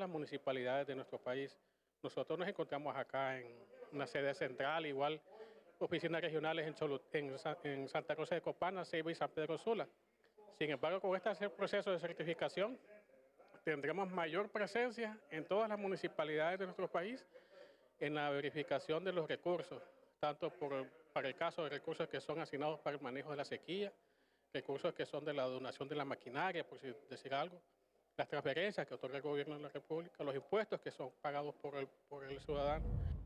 las municipalidades de nuestro país. Nosotros nos encontramos acá en una sede central, igual oficinas regionales en Santa Rosa de Copana, Ceiba y San Pedro Sula. Sin embargo, con este proceso de certificación, tendremos mayor presencia en todas las municipalidades de nuestro país en la verificación de los recursos, tanto para el caso de recursos que son asignados para el manejo de la sequía, recursos que son de la donación de la maquinaria, por decir algo, las transferencias que otorga el gobierno de la República, los impuestos que son pagados por el ciudadano.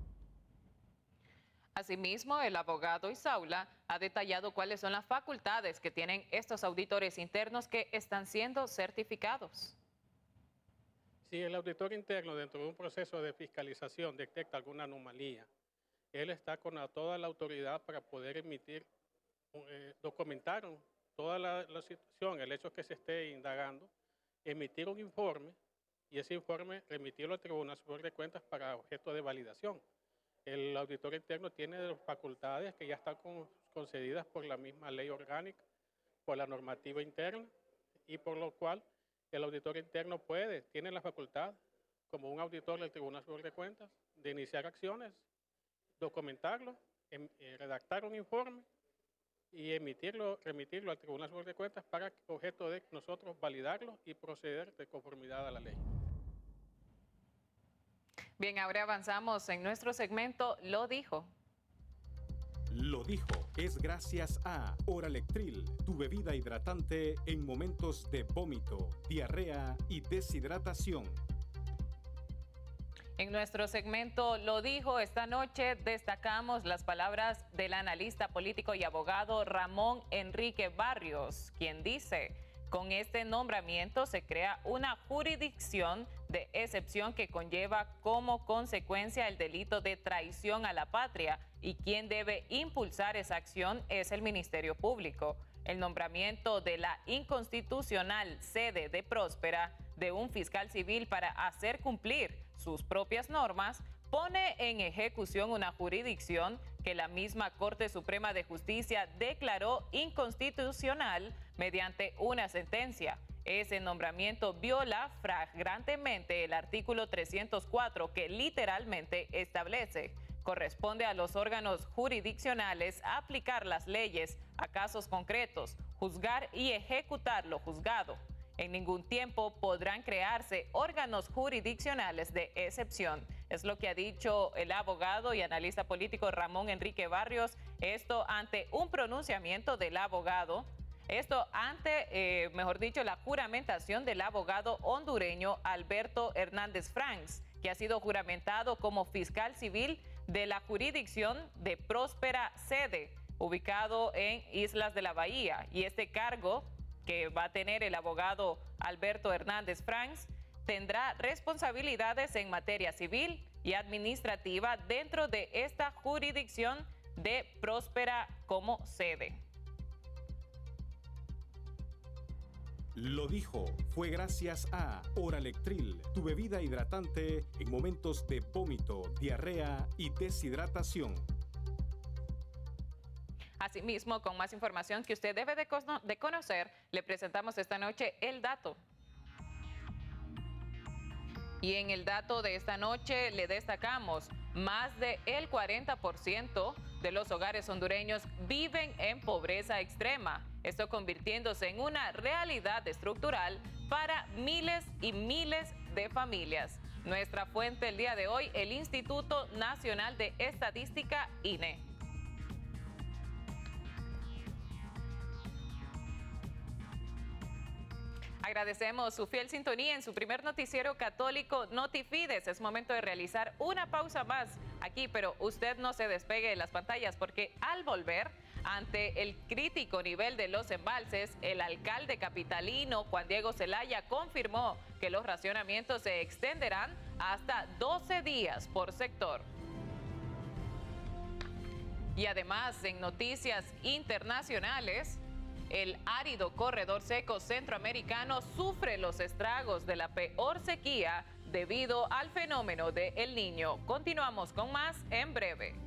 Asimismo, el abogado Isaula ha detallado cuáles son las facultades que tienen estos auditores internos que están siendo certificados. Si el auditor interno dentro de un proceso de fiscalización detecta alguna anomalía, él está con toda la autoridad para poder emitir, documentar toda la situación, el hecho que se esté indagando, emitir un informe y ese informe remitirlo al Tribunal Superior de Cuentas para objeto de validación. El auditor interno tiene facultades que ya están concedidas por la misma ley orgánica, por la normativa interna, y por lo cual el auditor interno tiene la facultad, como un auditor del Tribunal Superior de Cuentas, de iniciar acciones, documentarlo, redactar un informe y remitirlo al Tribunal Superior de Cuentas para objeto de nosotros validarlo y proceder de conformidad a la ley. Bien, ahora avanzamos en nuestro segmento Lo Dijo. Lo Dijo es gracias a Oralectril, tu bebida hidratante en momentos de vómito, diarrea y deshidratación. En nuestro segmento Lo Dijo, esta noche destacamos las palabras del analista político y abogado Ramón Enrique Barrios, quien dice: con este nombramiento se crea una jurisdicción de excepción que conlleva como consecuencia el delito de traición a la patria y quien debe impulsar esa acción es el Ministerio Público. El nombramiento de la inconstitucional sede de Próspera de un fiscal civil para hacer cumplir sus propias normas pone en ejecución una jurisdicción que la misma Corte Suprema de Justicia declaró inconstitucional mediante una sentencia. Ese nombramiento viola flagrantemente el artículo 304 que literalmente establece: corresponde a los órganos jurisdiccionales aplicar las leyes a casos concretos, juzgar y ejecutar lo juzgado. En ningún tiempo podrán crearse órganos jurisdiccionales de excepción. Es lo que ha dicho el abogado y analista político Ramón Enrique Barrios, esto ante un pronunciamiento del abogado, mejor dicho, la juramentación del abogado hondureño Alberto Hernández Franks, que ha sido juramentado como fiscal civil de la jurisdicción de Próspera Sede, ubicado en Islas de la Bahía. Y este cargo que va a tener el abogado Alberto Hernández Franks tendrá responsabilidades en materia civil y administrativa dentro de esta jurisdicción de Próspera como sede. Lo Dijo fue gracias a Oralectril, tu bebida hidratante en momentos de vómito, diarrea y deshidratación. Asimismo, con más información que usted debe de conocer, le presentamos esta noche el dato. Y en el dato de esta noche le destacamos: más del 40% de los hogares hondureños viven en pobreza extrema. Esto convirtiéndose en una realidad estructural para miles y miles de familias. Nuestra fuente el día de hoy, el Instituto Nacional de Estadística, INE. Agradecemos su fiel sintonía en su primer noticiero católico Notifides. Es momento de realizar una pausa más aquí, pero usted no se despegue de las pantallas porque al volver, ante el crítico nivel de los embalses, el alcalde capitalino Juan Diego Zelaya confirmó que los racionamientos se extenderán hasta 12 días por sector. Y además, en noticias internacionales, el árido corredor seco centroamericano sufre los estragos de la peor sequía debido al fenómeno de El Niño. Continuamos con más en breve.